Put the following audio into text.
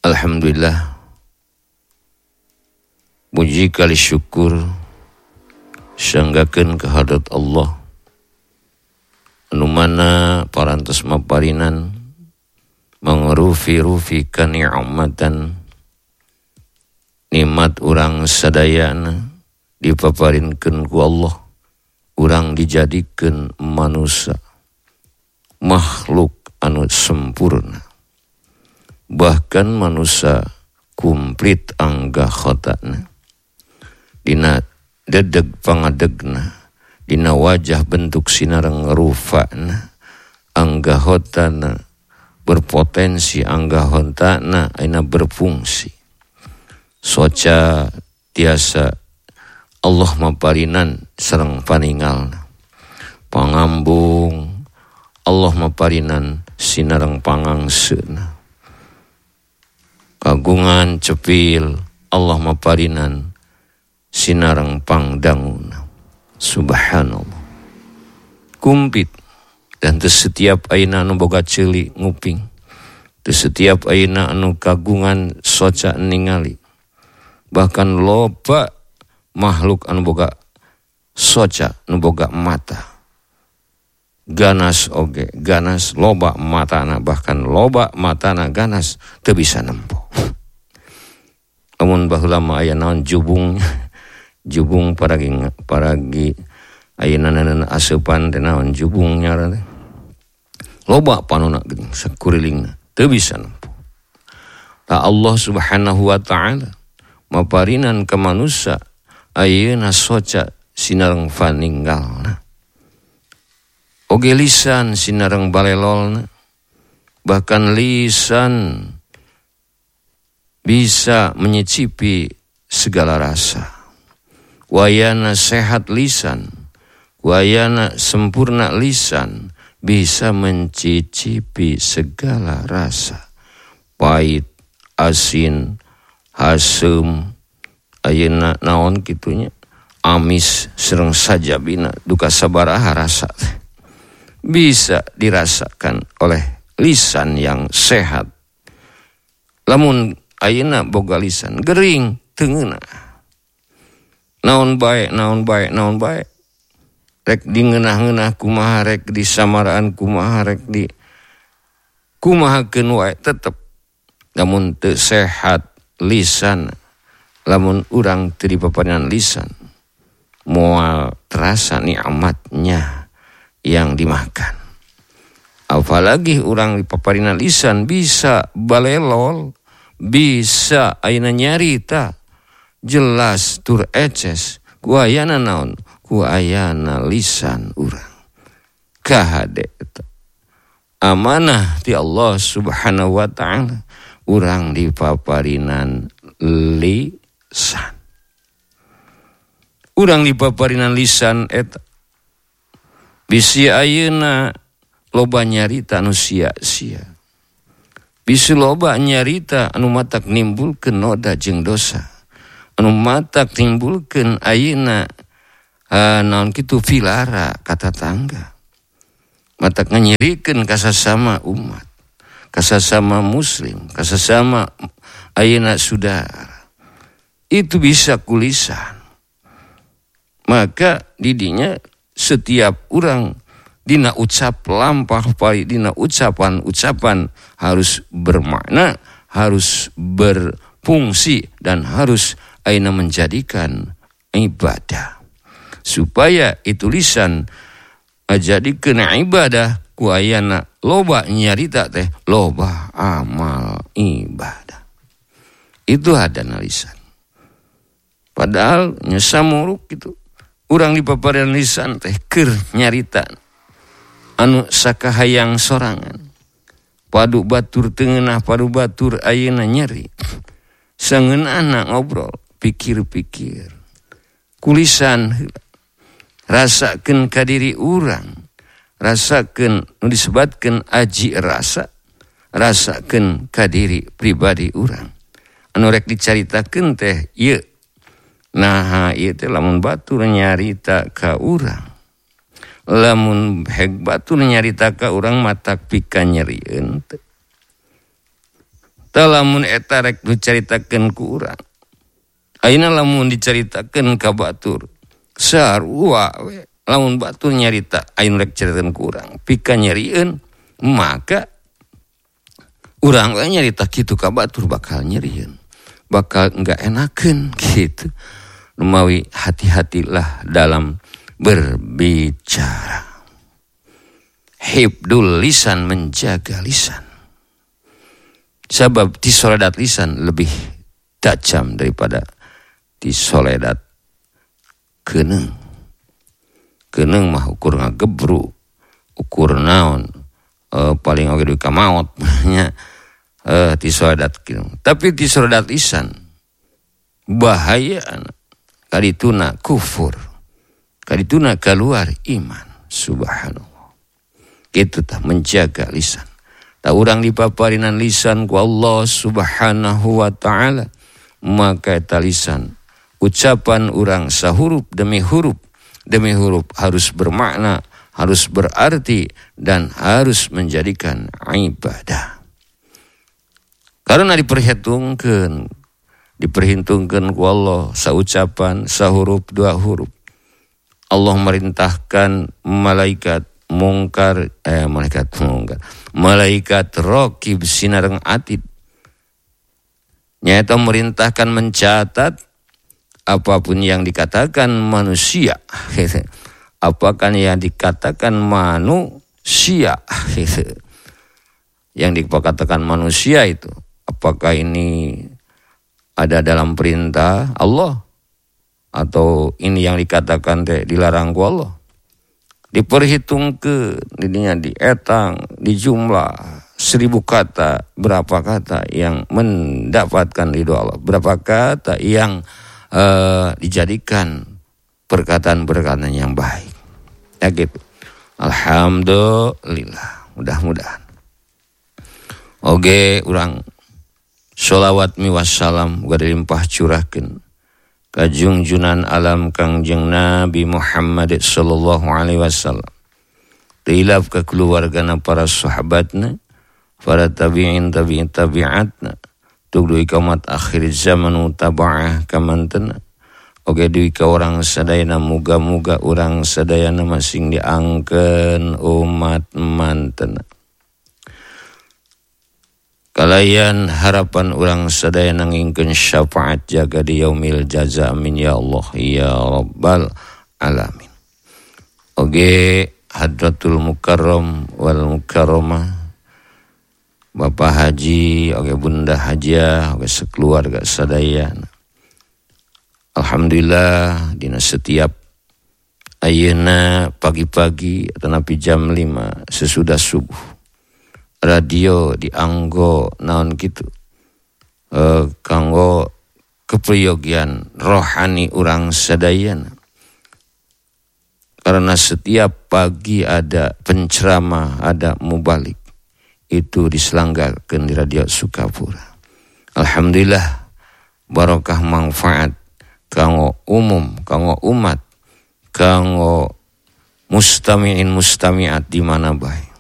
Alhamdulillah, puji kali syukur sanggakeun ka hadrat Allah anu mana parantos maparinan mangrufi-rufi ka ni'matan nikmat urang sadayana dipaparinkeun ku Allah, urang dijadikeun manusia makhluk anu sempurna, bahkan manusia kumplit anggahotana dina dedeg pangadegna, dina wajah bentuk sinareng rufana, anggahotana berpotensi, anggahotana aina berfungsi. Soca tiasa Allah maparinan sareng paningalna, pangambung Allah maparinan sinareng pangangseuna, kagungan cepil Allah maparinan sinareng pangdanguna. Subhanallah, kumpit dan teu setiap ayeuna anu boga ceuli nguping, teu setiap ayeuna anu kagungan soca ningali, bahkan loba makhluk anu boga soca anu boga mata, ganas oge ganas, loba matana bahkan loba matana ganas teu bisa nempo. Lamun baheula mah aya naon jubung paragi ayeuna asupan teh naon jubung nyara teh loba panonna geuning sakurilingna teu bisa nempo. Ta Allah Subhanahu wa taala maparinan ka manusia ayeuna soca sinareng paninggalna, oge lisan sinareng balelolna, bahkan lisan bisa menyicipi segala rasa. Wayana sehat lisan, wayana sempurna lisan, bisa mencicipi segala rasa. Pahit, asin, hasem, ayeuna naon kitunya, amis, sareng sajabina, duka sabaraha rasa bisa dirasakan oleh lisan yang sehat. Lamun ayeuna boga lisan gering teu ngeuna, naon bae rek di ngeunah-ngeunah kumaha, rek di samaraan kumaha, rek di kumahakeun wae tetep lamun teu sehat lisan, lamun urang teu dipaparinan lisan moal terasa nikmatnya yang dimakan. Apalagi urang dipaparinan lisan bisa balelol, bisa ayeuna nyarita jelas tur eces ku ayana naon, ku ayana lisan urang. Kahade eta amanah ti Allah Subhanahu wa taala, urang dipaparinan lisan. Urang dipaparinan lisan eta bisi ayeuna loba nyarita anu sia-sia, bisi loba nyarita anu matak nimbulkeun noda jeung dosa, anu matak timbulkeun ayeuna naon kitu filara ka tatangga, matak nganyirikeun ka sasama umat, ka sasama muslim, ka sasama ayeuna saudara. Itu bisa kulisan. Maka didinya setiap urang dina ucap lampah pari, dina ucapan harus bermakna, harus berfungsi, dan harus aina menjadikan ibadah. Supaya itu lisan jadikeun ibadah, ku ayana loba nyarita teh loba amal ibadah. Itu hadana lisan. Padahal nya samuruk gitu. Urang dipaparian lisan teh keur nyarita anu sakahayang sorangan. Padu batur teu ngeunah, padu batur ayeuna nyeri. Sangeunana ngobrol, pikir-pikir. Kulisan rasakeun ka diri urang, rasakeun nu disebatkeun aji rasa, rasakeun ka diri pribadi urang. Anu rek dicaritakeun teh ieu. Nah, ieu teh lamun batur nyarita ka urang, lamun heg batur nyarita ka urang matak pika nyerieun teh. Talamun eta rek dicaritakeun ku urang. Ayeuna lamun dicaritakeun ka batur sarua we. Lamun batur nyarita ayeuna rek caritakeun ku urang pika nyarieun maka urang we nyarita kitu ka batur bakal nyarieun. Bakal enggak enakeun gitu. Numawi hati-hatilah dalam berbicara. Hibdul lisan, menjaga lisan. Sebab tisoledat lisan lebih tajam daripada tisoledat keneung. Keneung mah ukur ngagebru, ukur naon, paling oge duit ka maot nya tisoledat keneung. Tapi tisoledat lisan bahaya kadituna kufur, kadituna keluar iman. Subhanallah. Itu tah menjaga lisan. Tak urang dipaparinan lisan ku Allah Subhanahu wa ta'ala, maka eta lisan ucapan urang sahurup demi huruf harus bermakna, harus berarti dan harus menjadikan ibadah. Karena diperhitungkan ku Allah saucapan sahuruf dua huruf. Allah merintahkan malaikat raqib sinareng atid nyata merintahkan mencatat apapun yang dikatakan manusia. Apakah yang dikatakan manusia yang dikatakan manusia itu apakah ini ada dalam perintah Allah atau ini yang dikatakan dilarang ku Allah. Diperhitung dirinya dietang, di jumlah 1000 kata, berapa kata yang mendapatkan ridho Allah, berapa kata yang dijadikan perkataan-perkataan yang baik. Ya gitu. Alhamdulillah, mudah-mudahan. Oge urang sholawat miwassalam uga dilimpah curahkeun ka junjunan alam Kangjeng Nabi Muhammad sallallahu alaihi wasallam. Tilaf ka keluargana para sahabatna, para tabi'in tabi'atna, tug duwi ka umat akhir zaman taba'ah kamantena. Oge duwi ka urang sadayana muga-muga urang sadayana masing diangkeun umat mantena. Kalayan harapan urang sadaya nangingkeun syafaat jaga di yaumil jaza, amin ya Allah ya rabbal alamin. Oge hadratul mukarram wal mukarramah, Bapak Haji, oge Bunda Hajah, oge sekeluarga sadaya. Alhamdulillah dina setiap ayeuna pagi-pagi atau napi jam 5 sesudah subuh radio dianggo naon gitu kanggo kepriyogian rohani urang sadayana. Karena setiap pagi ada penceramah, ada mubalik, itu diselenggarkan di radio Sukapura. Alhamdulillah barokah manfaat kanggo umum, kanggo umat, kanggo mustami'in mustami'at di mana bae.